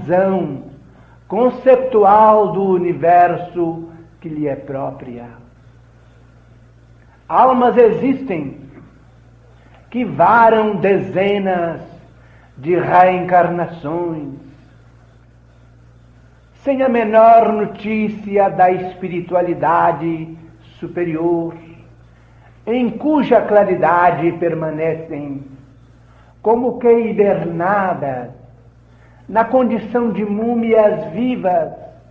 visão conceptual do universo que lhe é própria. Almas existem que varam dezenas de reencarnações, sem a menor notícia da espiritualidade superior, em cuja claridade permanecem como que hibernadas, na condição de múmias vivas,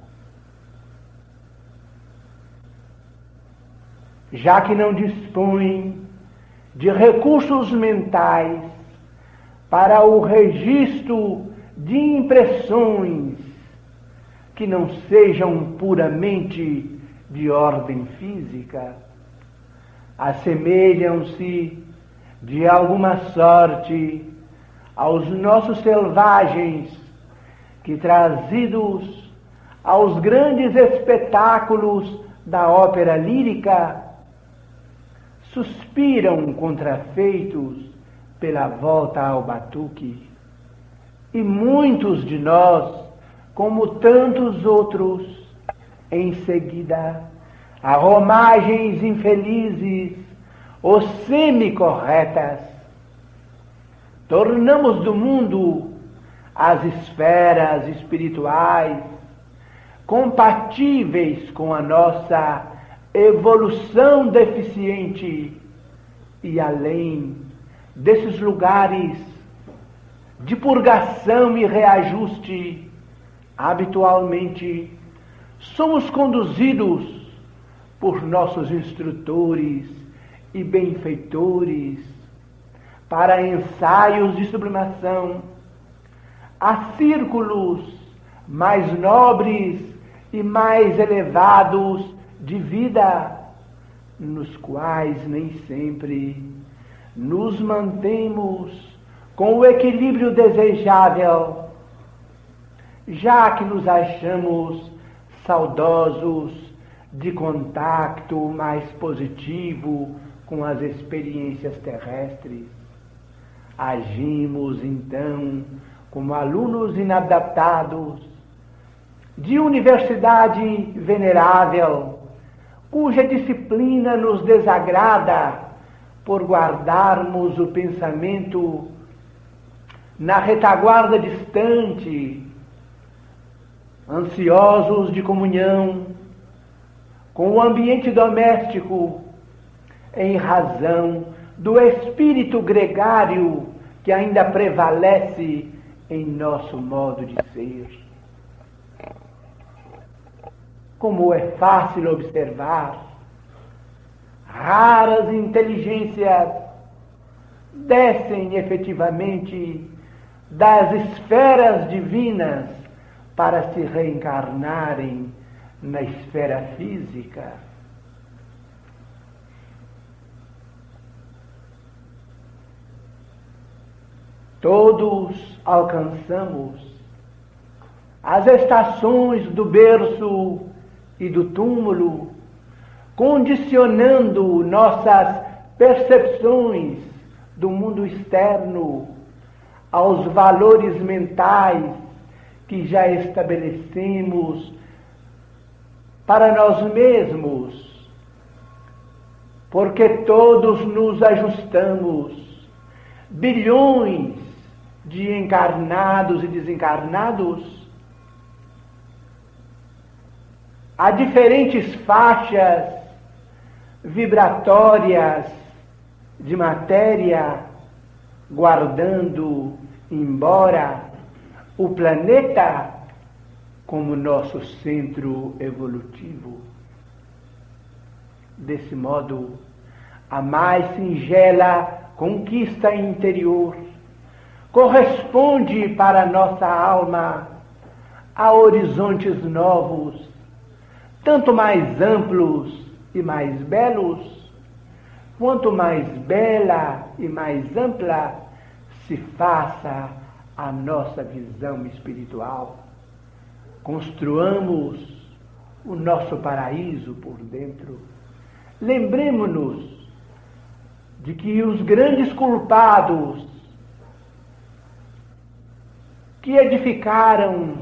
já que não dispõem de recursos mentais para o registro de impressões que não sejam puramente de ordem física, assemelham-se de alguma sorte aos nossos selvagens que, trazidos aos grandes espetáculos da ópera lírica, suspiram contrafeitos pela volta ao batuque. E muitos de nós, como tantos outros, em seguida, a romagens infelizes ou semi-corretas, tornamos do mundo as esferas espirituais compatíveis com a nossa evolução deficiente e além desses lugares de purgação e reajuste, habitualmente somos conduzidos por nossos instrutores e benfeitores para ensaios de sublimação a círculos mais nobres e mais elevados de vida, nos quais nem sempre nos mantemos com o equilíbrio desejável, já que nos achamos saudosos de contato mais positivo com as experiências terrestres. Agimos, então, como alunos inadaptados de universidade venerável, cuja disciplina nos desagrada por guardarmos o pensamento na retaguarda distante, ansiosos de comunhão com o ambiente doméstico, em razão do espírito gregário que ainda prevalece em nosso modo de ser. Como é fácil observar, raras inteligências descem efetivamente das esferas divinas para se reencarnarem na esfera física. Todos alcançamos as estações do berço e do túmulo, condicionando nossas percepções do mundo externo aos valores mentais que já estabelecemos para nós mesmos, porque todos nos ajustamos, bilhões de encarnados e desencarnados, a diferentes faixas vibratórias de matéria, guardando embora o planeta como nosso centro evolutivo. Desse modo, a mais singela conquista interior corresponde para nossa alma a horizontes novos, tanto mais amplos e mais belos, quanto mais bela e mais ampla se faça a nossa visão espiritual. Construamos o nosso paraíso por dentro. Lembremos-nos de que os grandes culpados que edificaram